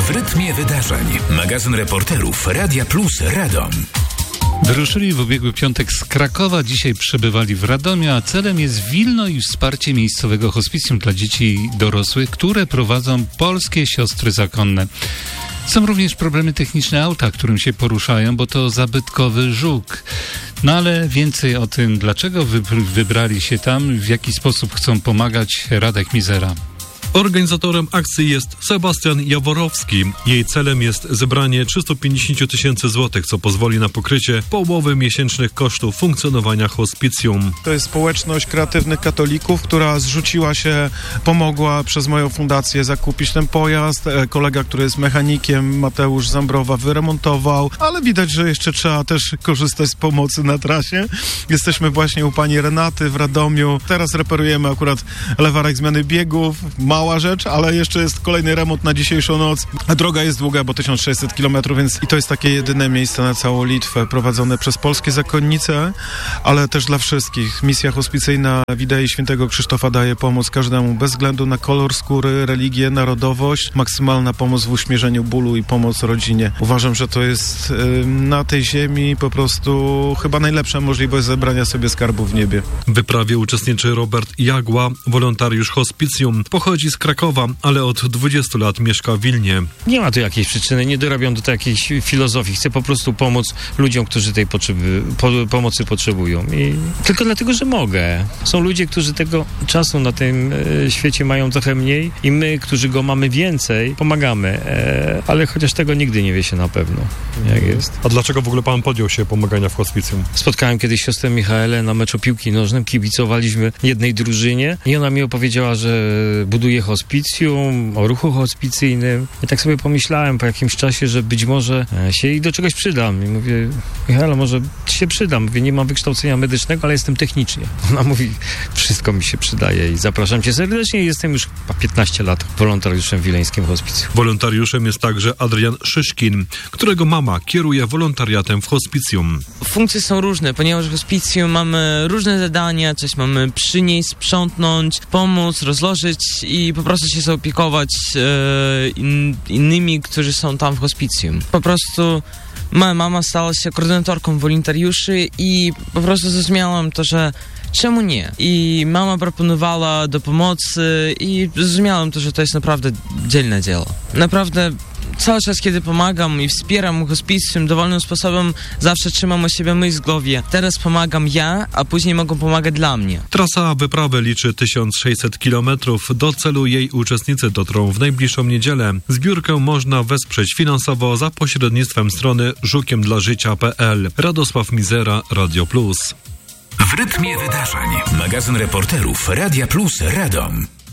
W rytmie wydarzeń. Magazyn reporterów Radia Plus Radom. Wyruszyli w ubiegły piątek z Krakowa, dzisiaj przebywali w Radomiu, a celem jest Wilno i wsparcie miejscowego hospicjum dla dzieci i dorosłych, które prowadzą polskie siostry zakonne. Są również problemy techniczne auta, którym się poruszają, bo to zabytkowy Żuk. No ale więcej o tym, dlaczego wybrali się tam, w jaki sposób chcą pomagać, Radek Mizera. Organizatorem akcji jest Sebastian Jaworowski. Jej celem jest zebranie 350 000 złotych, co pozwoli na pokrycie połowy miesięcznych kosztów funkcjonowania hospicjum. To jest społeczność kreatywnych katolików, która zrzuciła się, pomogła przez moją fundację zakupić ten pojazd. Kolega, który jest mechanikiem, Mateusz Zambrowa, wyremontował, ale widać, że jeszcze trzeba też korzystać z pomocy na trasie. Jesteśmy właśnie u pani Renaty w Radomiu. Teraz reperujemy akurat lewarek zmiany biegów. Mała rzecz, ale jeszcze jest kolejny remont na dzisiejszą noc. A droga jest długa, bo 1600 km, więc i to jest takie jedyne miejsce na całą Litwę prowadzone przez polskie zakonnice, ale też dla wszystkich. Misja hospicyjna w idei świętego Krzysztofa daje pomoc każdemu bez względu na kolor skóry, religię, narodowość. Maksymalna pomoc w uśmierzeniu bólu i pomoc rodzinie. Uważam, że to jest na tej ziemi po prostu chyba najlepsza możliwość zebrania sobie skarbu w niebie. W wyprawie uczestniczy Robert Jagła, wolontariusz hospicjum. Pochodzi z Krakowa, ale od 20 lat mieszka w Wilnie. Nie ma tu jakiejś przyczyny, nie dorabiam do jakiejś filozofii. Chcę po prostu pomóc ludziom, którzy tej pomocy potrzebują. I tylko dlatego, że mogę. Są ludzie, którzy tego czasu na tym świecie mają trochę mniej i my, którzy go mamy więcej, pomagamy. Ale chociaż tego nigdy nie wie się na pewno, jak jest. A dlaczego w ogóle pan podjął się pomagania w hospicjum? Spotkałem kiedyś siostrę Michaelę na meczu piłki nożnej, kibicowaliśmy jednej drużynie i ona mi opowiedziała, że buduje hospicjum, o ruchu hospicyjnym. I tak sobie pomyślałem po jakimś czasie, że być może się i do czegoś przydam. I mówię, Michaela, może się przydam. Mówię, nie mam wykształcenia medycznego, ale jestem technicznie. Ona mówi, wszystko mi się przydaje i zapraszam cię serdecznie. Jestem już 15 lat wolontariuszem w wileńskim hospicjum. Wolontariuszem jest także Adrian Szyszkin, którego mama kieruje wolontariatem w hospicjum. Funkcje są różne, ponieważ w hospicjum mamy różne zadania, coś mamy przynieść, sprzątnąć, pomóc, rozłożyć i po prostu się zaopiekować innymi, którzy są tam w hospicjum. Po prostu moja mama stała się koordynatorką wolontariuszy i po prostu zrozumiałam to, że czemu nie? I mama proponowała do pomocy i zrozumiałam to, że to jest naprawdę dzielne dzieło. Naprawdę cały czas, kiedy pomagam i wspieram hospicjum dowolnym sposobem, zawsze trzymam o siebie myśl w głowie. Teraz pomagam ja, a później mogą pomagać dla mnie. Trasa wyprawy liczy 1600 km. Do celu jej uczestnicy dotrą w najbliższą niedzielę. Zbiórkę można wesprzeć finansowo za pośrednictwem strony żukiemdlażycia.pl. Radosław Mizera, Radio Plus. W rytmie wydarzeń. Magazyn reporterów Radia Plus Radom.